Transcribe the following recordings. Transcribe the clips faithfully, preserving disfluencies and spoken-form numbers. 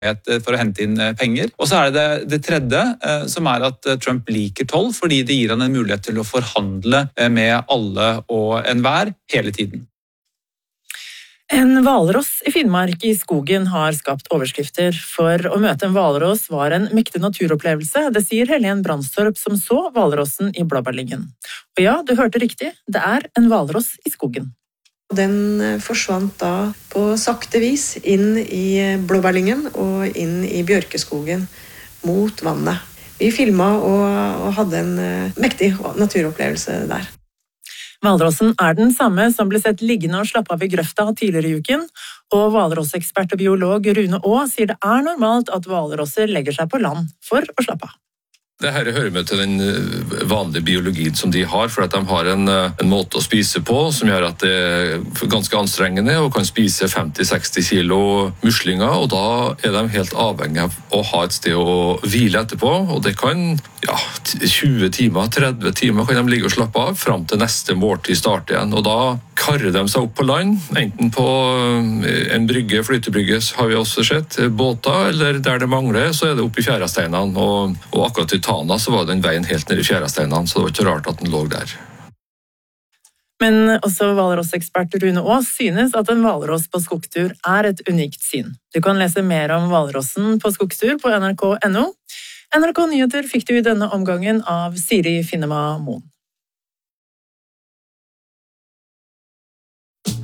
for å hente inn penger. Og så er det det tredje, som er at Trump liker toll, fordi det gir han en mulighet til å forhandle med alle og enhver hele tiden. En hvalross i Finnmark i skogen har skapt overskrifter. For å møte en hvalross var en mektig naturopplevelse, det sier Helen Brandstorp som så hvalrossen i Blåbærlyngen. Og ja, du hørte riktig, det er en hvalross i skogen. Den forsvant da på sakte vis inn i Blåbærlyngen og inn i bjørkeskogen mot vannet. Vi filmet og, og hadde en mektig naturopplevelse der. Hvalrossen er den samme som ble sett liggende og slappe av i grøfta tidligere i uken, og hvalrossekspert og biolog Rune Aa sier det er normalt at hvalrosser legger seg på land for å slappe av. Det her hører med til den vanlige biologien som de har, for at de har en, en måte å spise på som gjør at det er ganske anstrengende og kan spise femti til seksti kilo muslinger, og da er de helt avhengig av å ha et sted å hvile etterpå, og det kan ja, tjue timer, tretti timer kan de ligge og slappe av frem til neste måltid starter igjen, og da karrer de seg opp på land, enten på en brygge, flytebrygge har vi også sett, båter, eller der det mangler, så er det oppe i fjæresteinene, og, og akkurat i Tana så var den veien helt ned i fjæresteinene, så det var ikke rart at den lå der. Men også hvalrossekspert Rune Aa synes at en hvalross på skogtur er et unikt syn. Du kan lese mer om hvalrossen på skogtur på N R K punktum N O. N R K Nyheter fikk du i denne omgangen av Siri Finnema Moen.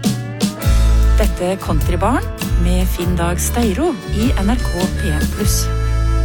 Dette er Countrybarn med Finn Dag Steiro i N R K P en pluss.